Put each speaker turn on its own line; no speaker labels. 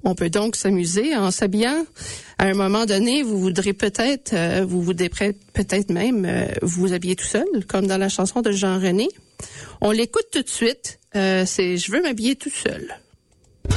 On peut donc s'amuser en s'habillant. À un moment donné, vous voudrez peut-être, vous peut-être même vous habiller tout seul, comme dans la chanson de Jean René. On l'écoute tout de suite. C'est « Je veux m'habiller tout seul ».